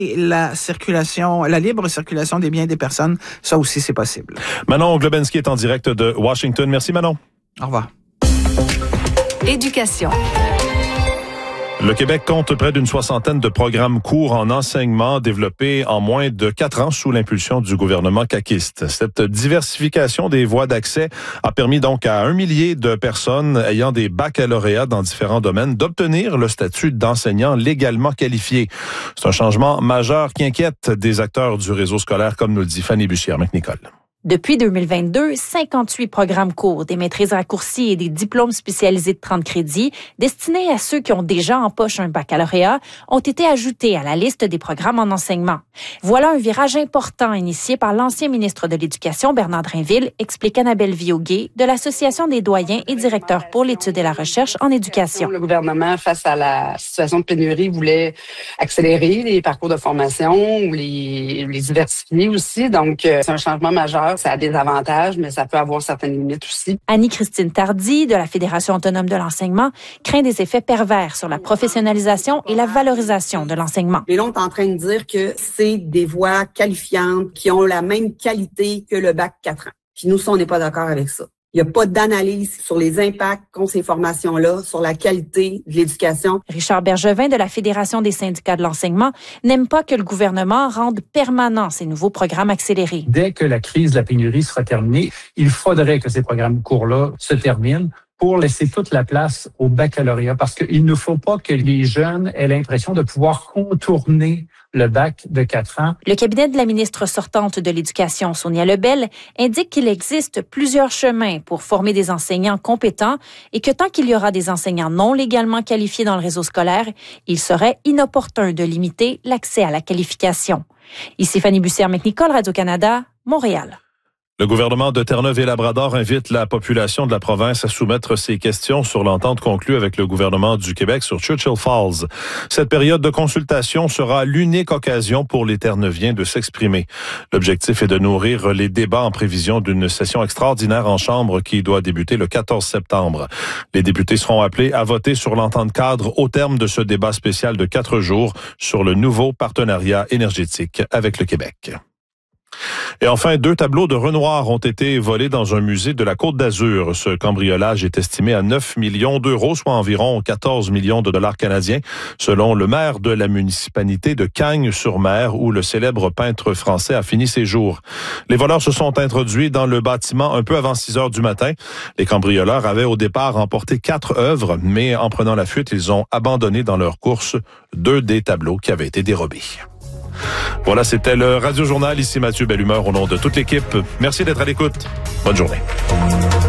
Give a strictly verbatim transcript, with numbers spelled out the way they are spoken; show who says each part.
Speaker 1: Et la circulation, la libre circulation des biens et des personnes, ça aussi, c'est possible.
Speaker 2: Manon Globensky est en direct de Washington. Merci, Manon.
Speaker 1: Au revoir.
Speaker 3: Éducation.
Speaker 2: Le Québec compte près d'une soixantaine de programmes courts en enseignement développés en moins de quatre ans sous l'impulsion du gouvernement caquiste. Cette diversification des voies d'accès a permis donc à un millier de personnes ayant des baccalauréats dans différents domaines d'obtenir le statut d'enseignant légalement qualifié. C'est un changement majeur qui inquiète des acteurs du réseau scolaire, comme nous le dit Fanny Bussière-McNicol.
Speaker 4: Depuis deux mille vingt-deux, cinquante-huit programmes courts, des maîtrises raccourcies et des diplômes spécialisés de trente crédits destinés à ceux qui ont déjà en poche un baccalauréat ont été ajoutés à la liste des programmes en enseignement. Voilà un virage important initié par l'ancien ministre de l'Éducation, Bernard Drinville, explique Annabelle Vioguet de l'Association des doyens et directeurs pour l'étude et la recherche en éducation.
Speaker 5: Le gouvernement, face à la situation de pénurie, voulait accélérer les parcours de formation ou les, les diversifier aussi. Donc, c'est un changement majeur. Ça a des avantages, mais ça peut avoir certaines limites aussi.
Speaker 4: Annie-Christine Tardy, de la Fédération autonome de l'enseignement, craint des effets pervers sur la professionnalisation et la valorisation de l'enseignement.
Speaker 6: Et là, on est en train de dire que c'est des voies qualifiantes qui ont la même qualité que le bac quatre ans. Puis nous, ça, on n'est pas d'accord avec ça. Il n'y a pas d'analyse sur les impacts qu'ont ces formations-là, sur la qualité de l'éducation.
Speaker 4: Richard Bergevin de la Fédération des syndicats de l'enseignement n'aime pas que le gouvernement rende permanents ces nouveaux programmes accélérés.
Speaker 7: Dès que la crise de la pénurie sera terminée, il faudrait que ces programmes courts-là se terminent pour laisser toute la place au baccalauréat, parce qu'il ne faut pas que les jeunes aient l'impression de pouvoir contourner le bac de quatre ans.
Speaker 4: Le cabinet de la ministre sortante de l'Éducation, Sonia Lebel, indique qu'il existe plusieurs chemins pour former des enseignants compétents et que tant qu'il y aura des enseignants non légalement qualifiés dans le réseau scolaire, il serait inopportun de limiter l'accès à la qualification. Ici Fanny Bussière-McNicol, Radio-Canada, Montréal.
Speaker 2: Le gouvernement de Terre-Neuve et Labrador invite la population de la province à soumettre ses questions sur l'entente conclue avec le gouvernement du Québec sur Churchill Falls. Cette période de consultation sera l'unique occasion pour les Terre-Neuviens de s'exprimer. L'objectif est de nourrir les débats en prévision d'une session extraordinaire en Chambre qui doit débuter le quatorze septembre. Les députés seront appelés à voter sur l'entente cadre au terme de ce débat spécial de quatre jours sur le nouveau partenariat énergétique avec le Québec. Et enfin, deux tableaux de Renoir ont été volés dans un musée de la Côte d'Azur. Ce cambriolage est estimé à neuf millions d'euros, soit environ quatorze millions de dollars canadiens, selon le maire de la municipalité de Cagnes-sur-Mer, où le célèbre peintre français a fini ses jours. Les voleurs se sont introduits dans le bâtiment un peu avant six heures du matin. Les cambrioleurs avaient au départ emporté quatre œuvres, mais en prenant la fuite, ils ont abandonné dans leur course deux des tableaux qui avaient été dérobés. Voilà, c'était le Radio Journal. Ici Mathieu Bellumeur au nom de toute l'équipe. Merci d'être à l'écoute. Bonne journée.